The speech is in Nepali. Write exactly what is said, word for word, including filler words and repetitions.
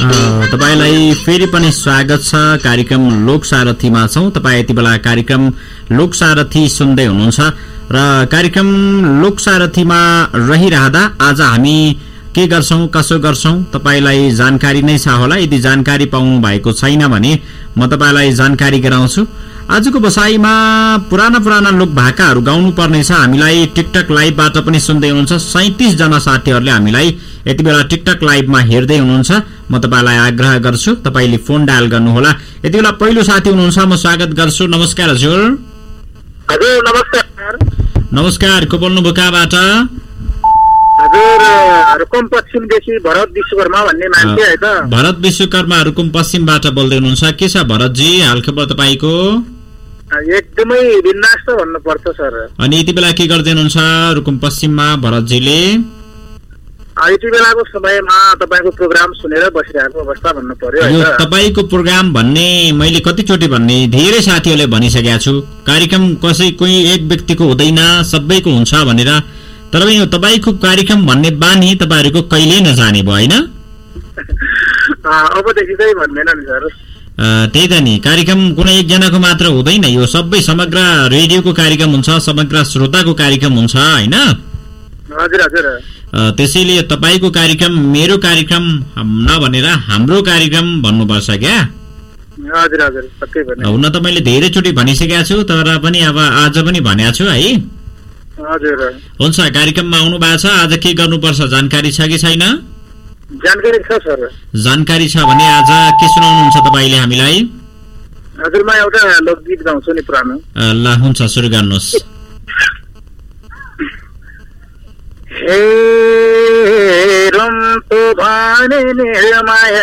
तपाईलाई फेरि पनि स्वागत छ। कार्यक्रम लोक सारथीमा छौं। तपाई यति बेला कार्यक्रम लोक सारथी सुन्दै हुनुहुन्छ र कार्यक्रम लोक सारथीमा रहिरहँदा आज हामी के गर्छौं कसो गर्छौं तपाईलाई जानकारी नै छ होला। यदि जानकारी पाउनु भएको छैन भने म तपाईलाई जानकारी गराउँछु। आजको बसाईमा पुराना पुराना लोक भाकाहरू गाउनु पर्ने छ। हामीलाई टिकटक लाइभबाट पनि सुन्दै हुनुहुन्छ। सैंतीस जना साथीहरूले हामीलाई यति बेला टिकटक लाइभमा हेर्दै हुनुहुन्छ। म तपाईलाई आग्रह गर्छु तपाईले फोन डायल गर्नुहोला। यति बेला पहिलो साथी हुनुहुन्छ, म स्वागत गर्छु। नमस्कार हजुर। हजुर नमस्कार। नमस्कार, को बोल्नुभयो कहाँबाट? हजुर रुकुम पश्चिमदेखि भरत विश्वकर्मा भन्ने मान्छे है त। भरत विश्वकर्मा रुकुम पश्चिमबाट बोल्दै हुनुहुन्छ। के छ भरतजी हालखबर तपाईको? एकदमै बिन्दास भन्नुपर्छ सर। अनि यति बेला के गर्दै हुनुहुन्छ रुकुम पश्चिममा भरतजीले? यति बेलाको समयमा तपाईको प्रोग्राम सुनेर बसिरहेको अवस्था भन्नु पर्यो है। यो तपाईको प्रोग्राम भन्ने मैले कतिचोटि भन्ने धेरै साथीहरूले भनिसकेका छु। कार्यक्रम कसै कोही एक व्यक्तिको हुँदैन, सबैको हुन्छ भनेर। तर यो तपाईको कार्यक्रम भन्ने बानी तपाईहरुको कहिले नजाने भयो हैन? अबदेखि चाहिँ भन्दैन नि सर। त्यही त नि, कार्यक्रम कुनै एकजनाको मात्र हुँदैन, यो सबै समग्र रेडियोको कार्यक्रम हुन्छ, समग्र श्रोताको कार्यक्रम हुन्छ हैन? हजुर हजुर। त्यसैले तपाईको कार्यक्रम मेरो कार्यक्रम नभनेर हाम्रो कार्यक्रम भन्नुपर्छ क्या? हजुर हजुर पक्कै पनि। हुन त मैले धेरैचोटि भनिसकेको छु, तर पनि अब आज पनि भनेको छु है। हजुर हुन्छ, कार्यक्रममा आउनु भएको छ। आज के गर्नुपर्छ जानकारी छ कि छैन? जानकारी छ सर। जानकारी छ भने आज के सुनाउनुहुन्छ तपाईले हामीलाई? हजुर म एउटा लोकगीत गाउँछु नि पुरानो। ल हुन्छ, सुरु गर्नुहोस्। हे रम तो भाने निर्माया